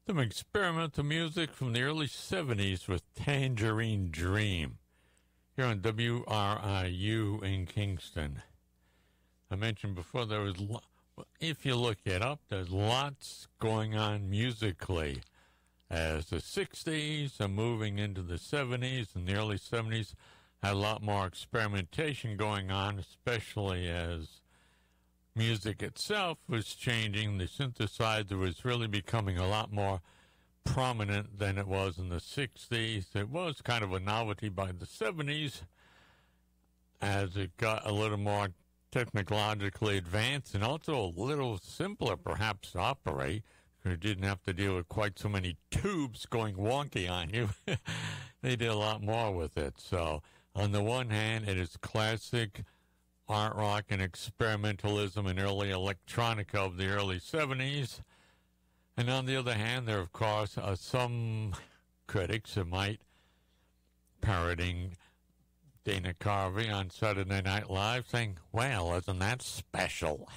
Some experimental music from the early 70s with Tangerine Dream here on WRIU in Kingston. I mentioned before there was, if you look it up, there's lots going on musically. As the 60s are moving into the 70s and the early 70s had a lot more experimentation going on, especially as music itself was changing. The synthesizer was really becoming a lot more prominent than it was in the 60s. It was kind of a novelty by the 70s as it got a little more technologically advanced and also a little simpler perhaps to operate. You didn't have to deal with quite so many tubes going wonky on you. They did a lot more with it. So on the one hand, it is classic art rock and experimentalism and early electronica of the early 70s. And on the other hand, there, of course, are some critics that might parroting Dana Carvey on Saturday Night Live saying, well, isn't that special?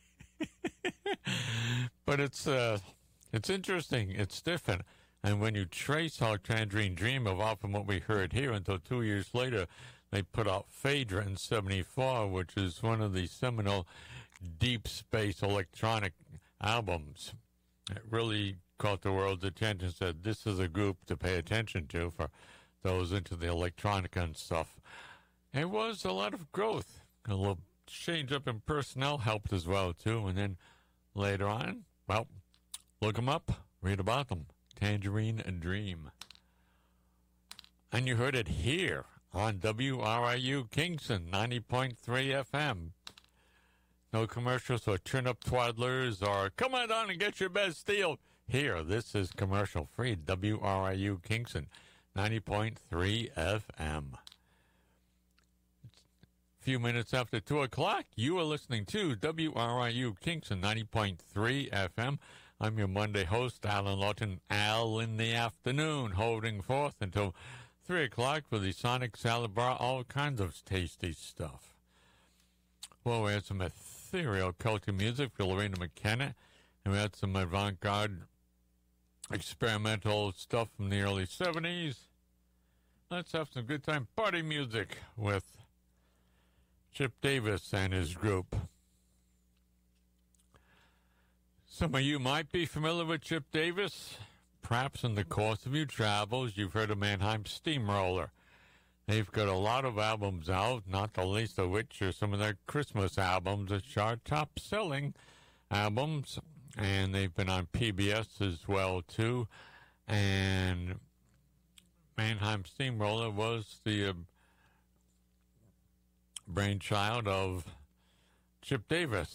But it's interesting. It's different. And when you trace how Tangerine Dream evolved from what we heard here until 2 years later, they put out Phaedra in 74, which is one of the seminal deep space electronic albums. It really caught the world's attention, said this is a group to pay attention to for those into the electronica and stuff. It was a lot of growth. A little change up in personnel helped as well, too. And then later on, well, look them up, read about them. Tangerine Dream. And you heard it here on WRIU Kingston 90.3 FM. No commercials or turn-up twaddlers or come on down and get your best deal. Here, this is commercial-free WRIU Kingston 90.3 FM. A few minutes after 2 o'clock, you are listening to WRIU Kingston 90.3 FM. I'm your Monday host, Alan Lawton, Al in the afternoon, holding forth until 3 o'clock for the Sonic Salad Bar, all kinds of tasty stuff. Well, we had some ethereal culture music for Lorena McKenna, and we had some avant-garde experimental stuff from the early 70s. Let's have some good time party music with Chip Davis and his group. Some of you might be familiar with Chip Davis. Perhaps in the course of your travels, you've heard of Mannheim Steamroller. They've got a lot of albums out, not the least of which are some of their Christmas albums, which are top-selling albums. And they've been on PBS as well, too. And Mannheim Steamroller was the brainchild of Chip Davis.